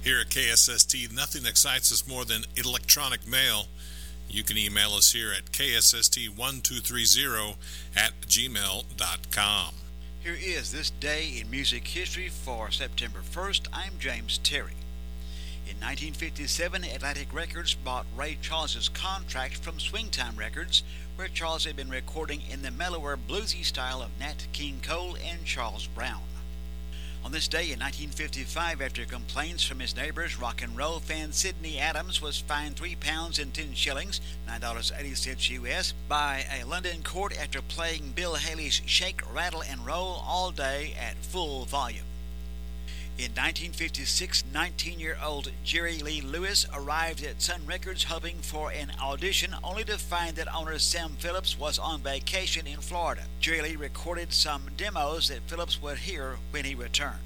Here at KSST, nothing excites us more than electronic mail. You can email us here at kSST1230@gmail.com. Here is this day in music history for September 1st. I'm James Terry. In 1957, Atlantic Records bought Ray Charles's contract from Swingtime Records, where Charles had been recording in the mellower bluesy style of Nat King Cole and Charles Brown. On this day in 1955, after complaints from his neighbors, rock and roll fan Sidney Adams was fined £3 and 10 shillings, $9.80 US, by a London court after playing Bill Haley's Shake, Rattle and Roll all day at full volume. In 1956, 19-year-old Jerry Lee Lewis arrived at Sun Records hoping for an audition, only to find that owner Sam Phillips was on vacation in Florida. Jerry Lee recorded some demos that Phillips would hear when he returned.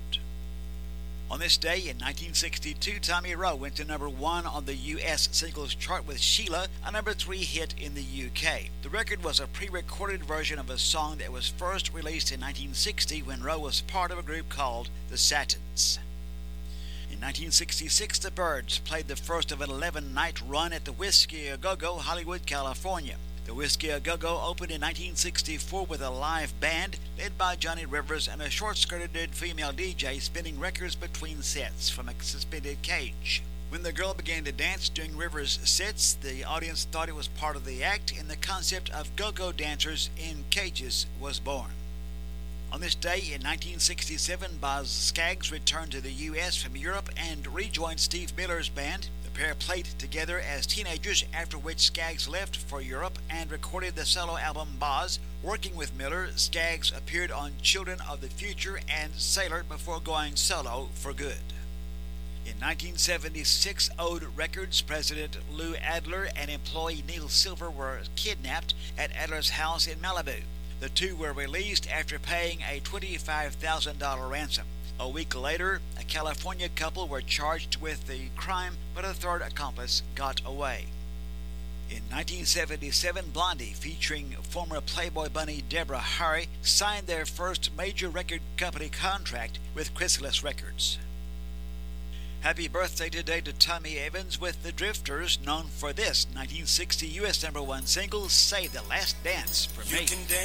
On this day in 1962, Tommy Roe went to number 1 on the U.S. singles chart with Sheila, a number 3 hit in the U.K. The record was a pre-recorded version of a song that was first released in 1960 when Roe was part of a group called the Satins. In 1966, the Byrds played the first of an 11-night run at the Whiskey A Go-Go, Hollywood, California. The Whiskey A Go-Go opened in 1964 with a live band led by Johnny Rivers and a short-skirted female DJ spinning records between sets from a suspended cage. When the girl began to dance during Rivers' sets, the audience thought it was part of the act, and the concept of go-go dancers in cages was born. On this day in 1967, Boz Scaggs returned to the U.S. from Europe and rejoined Steve Miller's band. The pair played together as teenagers, after which Scaggs left for Europe and recorded the solo album Boz. Working with Miller, Scaggs appeared on Children of the Future and Sailor before going solo for good. In 1976, Ode Records president Lou Adler and employee Neil Silver were kidnapped at Adler's house in Malibu. The two were released after paying a $25,000 ransom. A week later, a California couple were charged with the crime, but a third accomplice got away. In 1977, Blondie, featuring former Playboy bunny Deborah Harry, signed their first major record company contract with Chrysalis Records. Happy birthday today to Tommy Evans with the Drifters, known for this 1960 U.S. #1 single, Save the Last Dance for Me.